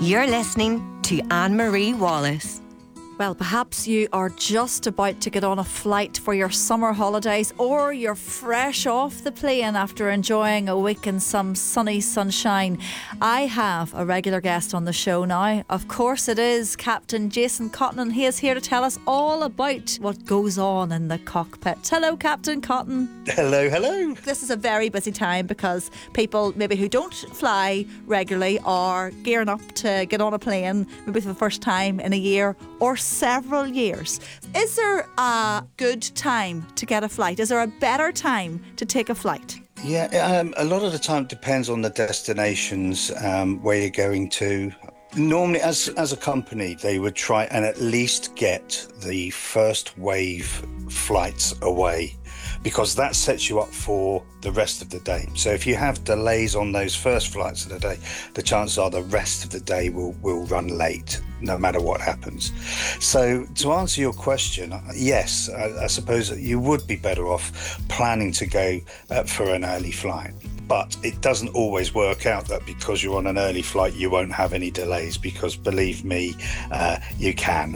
You're listening to Anne-Marie Wallace. Well, perhaps you are just about to get on a flight for your summer holidays, or you're fresh off the plane after enjoying a week in some sunny sunshine. I have a regular guest on the show now. Of course it is Captain Jason Cotton, and he is here to tell us all about what goes on in the cockpit. Hello, Captain Cotton. Hello, hello. This is a very busy time because people maybe who don't fly regularly are gearing up to get on a plane, maybe for the first time in a year or several years. Is there a good time to get a flight? Is there a better time to take a flight? Yeah, a lot of the time it depends on the destinations where you're going to. Normally, as a company, they would try and at least get the first wave flights away, because that sets you up for the rest of the day. So if you have delays on those first flights of the day, the chances are the rest of the day will run late, no matter what happens. So to answer your question, yes, I suppose that you would be better off planning to go for an early flight. But it doesn't always work out that because you're on an early flight, you won't have any delays, because believe me, you can.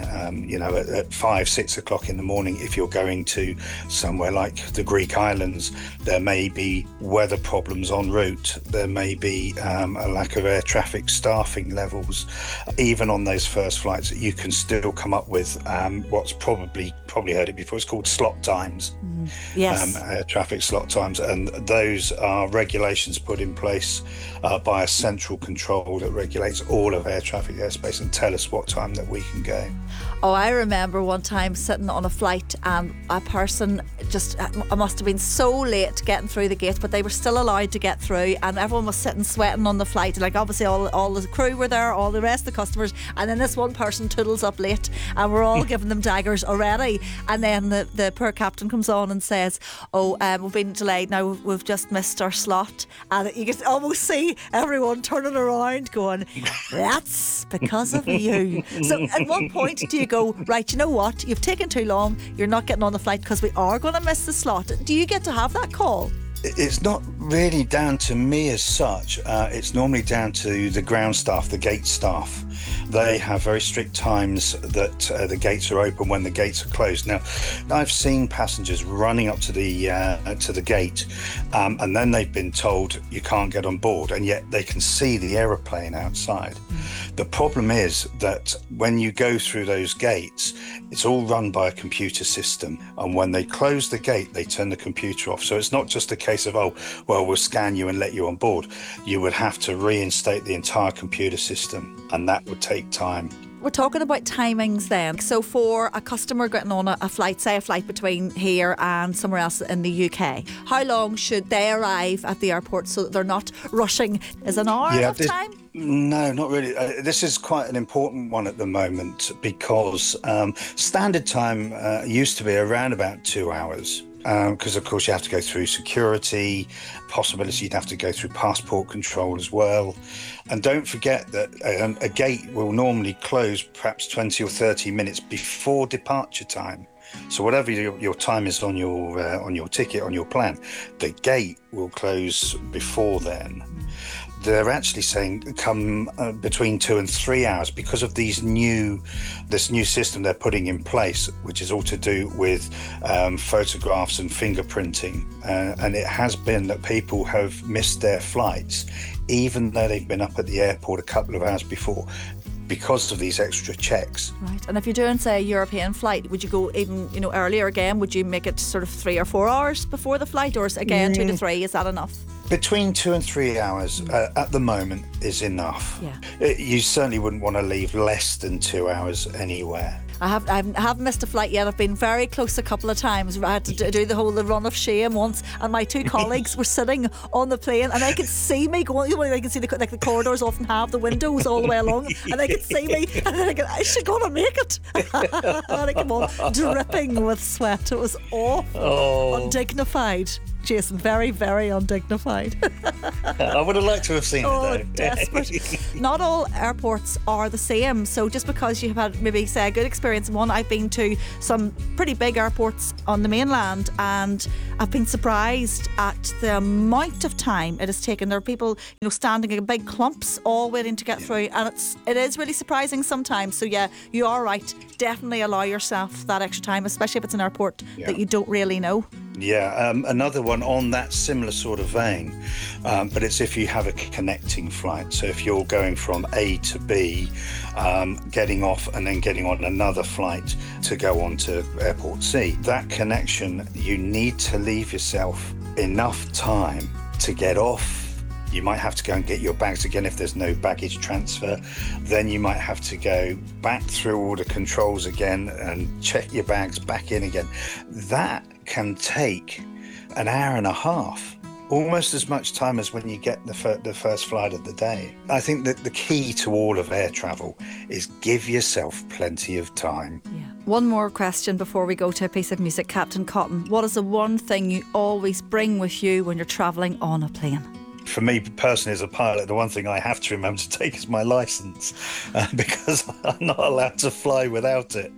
At 5, 6 o'clock in the morning, if you're going to somewhere like the Greek islands, there may be weather problems en route. There may be a lack of air traffic staffing levels. Even on those first flights, you can still come up with what's probably heard it before. It's called slot times. Yes. Air traffic slot times, and those are regulations put in place by a central control that regulates all of air traffic airspace and tell us what time that we can go. Oh, I remember one time sitting on a flight and a person just must have been so late getting through the gate, but they were still allowed to get through, and everyone was sitting sweating on the flight. Like, obviously all the crew were there, all the rest of the customers, and then this one person toodles up late, and we're all giving them daggers already. And then the poor captain comes on and says, we've been delayed now, we've just missed our slot. And you can almost see everyone turning around going, that's because of you. So at what point do you go, right, you know what, you've taken too long, you're not getting on the flight because we are going to miss the slot? Do you get to have that call? It's not really down to me as such. It's normally down to the ground staff, the gate staff. They have very strict times that the gates are open when the gates are closed. Now, I've seen passengers running up to the gate, and then they've been told you can't get on board, and yet they can see the aeroplane outside. The problem is that when you go through those gates, it's all run by a computer system, and when they close the gate, they turn the computer off. So it's not just a case of, we'll scan you and let you on board. You would have to reinstate the entire computer system, and that would take time. We're talking about timings then. So for a customer getting on a flight, say a flight between here and somewhere else in the UK, how long should they arrive at the airport so that they're not rushing? Is an hour enough time? No, not really. This is quite an important one at the moment, because standard time used to be around about 2 hours. Because, of course, you have to go through security, possibility you'd have to go through passport control as well. And don't forget that a gate will normally close perhaps 20 or 30 minutes before departure time. So whatever your time is on your ticket, on your plan, the gate will close before then. They're actually saying come between 2 and 3 hours because of this new system they're putting in place, which is all to do with photographs and fingerprinting. And it has been that people have missed their flights, even though they've been up at the airport a couple of hours before, because of these extra checks. Right. And if you're doing, say, a European flight, would you go even, earlier again? Would you make it sort of 3 or 4 hours before the flight, or again 2 to 3? Is that enough? Between 2 and 3 hours at the moment is enough. Yeah. You certainly wouldn't want to leave less than 2 hours anywhere. I haven't missed a flight yet. I've been very close a couple of times. I had to do the run of shame once, and my 2 colleagues were sitting on the plane, and they could see me going. They can see the corridors often have the windows all the way along, and they could see me, and then I go, "Is she gonna make it?" And I came on dripping with sweat. It was awful, undignified. Jason. Very, very undignified. I would have liked to have seen it though. Desperate. Not all airports are the same. So just because you've had maybe say a good experience in one, I've been to some pretty big airports on the mainland and I've been surprised at the amount of time it has taken. There are people, standing in big clumps all waiting to get through, and it is really surprising sometimes. So yeah, you are right. Definitely allow yourself that extra time, especially if it's an airport that you don't really know. Yeah, another one on that similar sort of vein, but it's if you have a connecting flight. So if you're going from A to B, getting off and then getting on another flight to go on to Airport C, that connection, you need to leave yourself enough time to get off. You might have to go and get your bags again if there's no baggage transfer. Then you might have to go back through all the controls again and check your bags back in again. That can take an hour and a half, almost as much time as when you get the first flight of the day. I think that the key to all of air travel is give yourself plenty of time. Yeah. One more question before we go to a piece of music. Captain Cotton, what is the one thing you always bring with you when you're travelling on a plane? For me personally as a pilot, the one thing I have to remember to take is my licence, because I'm not allowed to fly without it.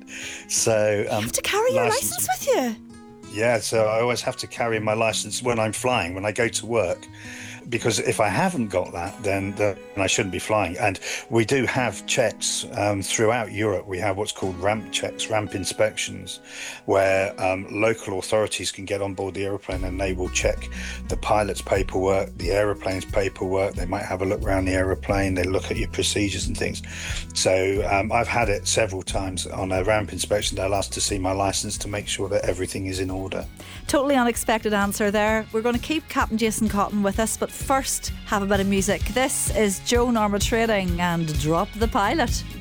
So you have to carry your licence with you? Yeah, so I always have to carry my licence when I'm flying, when I go to work. Because if I haven't got that, then I shouldn't be flying. And we do have checks throughout Europe. We have what's called ramp checks, ramp inspections, where local authorities can get on board the aeroplane and they will check the pilot's paperwork, the aeroplane's paperwork. They might have a look around the aeroplane. They look at your procedures and things. So I've had it several times on a ramp inspection. They'll ask to see my licence to make sure that everything is in order. Totally unexpected answer there. We're going to keep Captain Jason Cotton with us, but first have a bit of music. This is Joan Armatrading and Drop the Pilot.